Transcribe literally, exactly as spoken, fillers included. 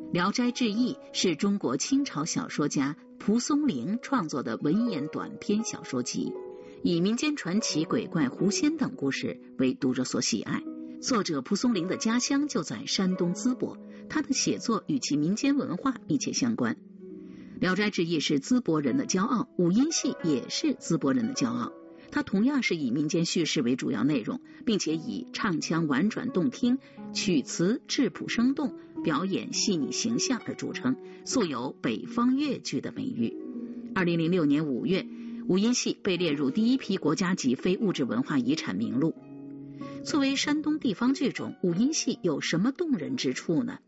聊斋志异》是中国清朝小说家蒲松龄创作的文言短篇小说集，以民间传奇、鬼怪、狐仙等故事为读者所喜爱。作者蒲松龄的家乡就在山东淄博，他的写作与其民间文化密切相关。聊斋志异是淄博人的骄傲，五音戏也是淄博人的骄傲。它同样是以民间叙事为主要内容，并且以唱腔婉转动听、曲词质朴生动、表演细腻形象而著称，素有北方越剧的美誉。二零零六年五月，五音戏被列入第一批国家级非物质文化遗产名录。作为山东地方剧种，五音戏有什么动人之处呢？